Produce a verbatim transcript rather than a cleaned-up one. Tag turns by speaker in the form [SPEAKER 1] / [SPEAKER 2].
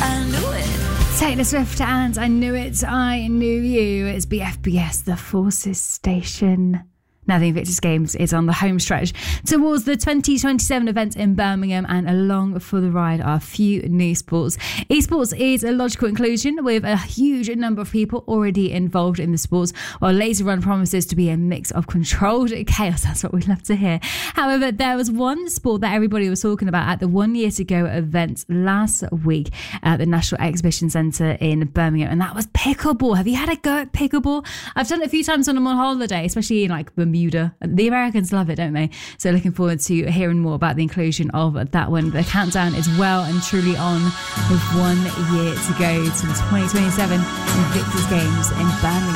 [SPEAKER 1] I knew it.
[SPEAKER 2] Taylor Swift and I Knew It, I Knew You. It's B F B S, the Forces Station. Now the Invictus Games is on the home stretch towards the twenty twenty-seven event in Birmingham, and along for the ride are a few new sports. Esports is a logical inclusion with a huge number of people already involved in the sports, while Laser Run promises to be a mix of controlled chaos. That's what we love to hear. However, there was one sport that everybody was talking about at the One Year to Go event last week at the National Exhibition Centre in Birmingham, and that was pickleball. Have you had a go at pickleball? I've done it a few times when I'm on holiday, especially in like Bermuda. The Americans love it, don't they? So looking forward to hearing more about the inclusion of that one. The countdown is well and truly on, with one year to go to the twenty twenty-seven Invictus Games in Birmingham.